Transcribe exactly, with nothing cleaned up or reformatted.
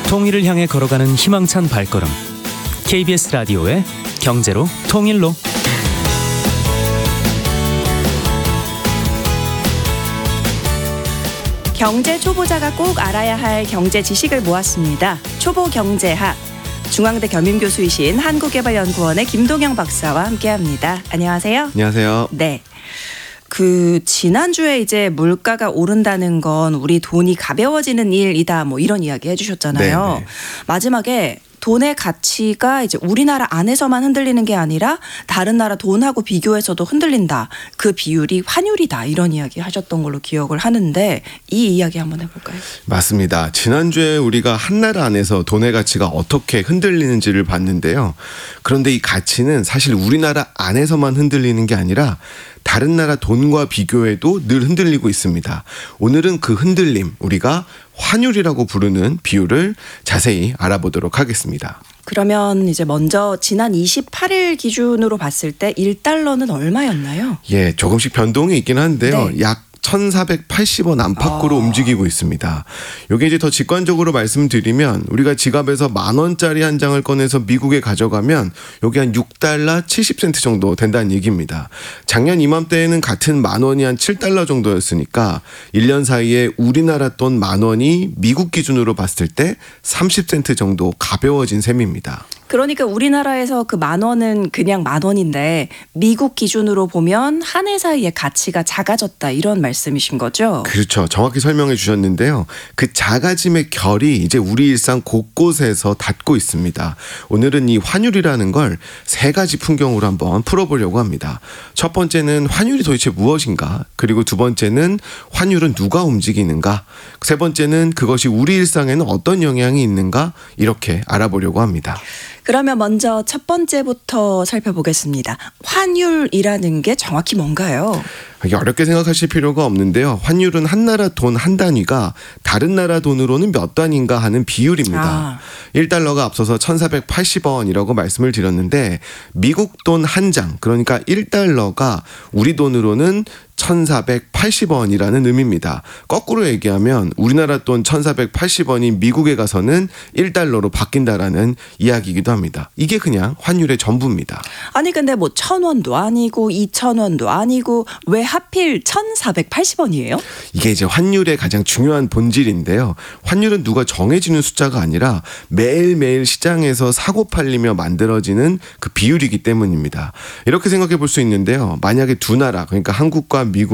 통일을 향해 걸어가는 희망찬 발걸음. 케이비에스 라디오의 경제로 통일로. 경제 초보자가 꼭 알아야 할 경제 지식을 모았습니다. 초보 경제학. 중앙대 겸임교수이신 한국개발연구원의 김동영 박사와 함께합니다. 안녕하세요. 안녕하세요. 네. 그 지난주에 이제 물가가 오른다는 건 우리 돈이 가벼워지는 일이다, 뭐 이런 이야기 해주셨잖아요. 네네. 마지막에 돈의 가치가 이제 우리나라 안에서만 흔들리는 게 아니라 다른 나라 돈하고 비교해서도 흔들린다. 그 비율이 환율이다. 이런 이야기 하셨던 걸로 기억을 하는데 이 이야기 한번 해볼까요? 맞습니다. 지난주에 우리가 한 나라 안에서 돈의 가치가 어떻게 흔들리는지를 봤는데요. 그런데 이 가치는 사실 우리나라 안에서만 흔들리는 게 아니라 다른 나라 돈과 비교해도 늘 흔들리고 있습니다. 오늘은 그 흔들림, 우리가 환율이라고 부르는 비율을 자세히 알아보도록 하겠습니다. 그러면 이제 먼저 지난 이십팔 일 기준으로 봤을 때 일 달러는 얼마였나요? 예, 조금씩 변동이 있긴 한데요. 네. 약 천사백팔십 원 안팎으로 아. 움직이고 있습니다. 이게 이제 더 직관적으로 말씀드리면 우리가 지갑에서 만 원짜리 한 장을 꺼내서 미국에 가져가면 여기 한 육 달러 칠십 센트 정도 된다는 얘기입니다. 작년 이맘때에는 같은 만 원이 한 칠 달러 정도였으니까 일 년 사이에 우리나라 돈 만 원이 미국 기준으로 봤을 때 삼십 센트 정도 가벼워진 셈입니다. 그러니까 우리나라에서 그 만 원은 그냥 만 원인데 미국 기준으로 보면 한 해 사이에 가치가 작아졌다, 이런 말씀이신 거죠? 그렇죠. 정확히 설명해 주셨는데요. 그 작아짐의 결이 이제 우리 일상 곳곳에서 닿고 있습니다. 오늘은 이 환율이라는 걸 세 가지 풍경으로 한번 풀어보려고 합니다. 첫 번째는 환율이 도대체 무엇인가? 그리고 두 번째는 환율은 누가 움직이는가? 세 번째는 그것이 우리 일상에는 어떤 영향이 있는가? 이렇게 알아보려고 합니다. 그러면 먼저 첫 번째부터 살펴보겠습니다. 환율이라는 게 정확히 뭔가요? 어렵게 생각하실 필요가 없는데요. 환율은 한 나라 돈 한 단위가 다른 나라 돈으로는 몇 단인가 하는 비율입니다. 아. 일 달러가 앞서서 천사백팔십 원이라고 말씀을 드렸는데 미국 돈 한 장, 그러니까 일 달러가 우리 돈으로는 천사백팔십 원이라는 의미입니다. 거꾸로 얘기하면 우리나라 돈 천사백팔십 원이 미국에 가서는 일 달러로 바뀐다라는 이야기이기도 합니다. 이게 그냥 환율의 전부입니다. 아니 근데 뭐 천 원도 아니고 이천 원도 아니고 왜 하필 천사백팔십 원이에요? 이게 이제 환율의 가장 중요한 본질인데요. 환율은 누가 정해지는 숫자가 아니라 매일매일 시장에서 사고 팔리며 만들어지는 그 비율이기 때문입니다. 이렇게 생각해 볼 수 있는데요. 만약에 두 나라, 그러니까 한국과 미국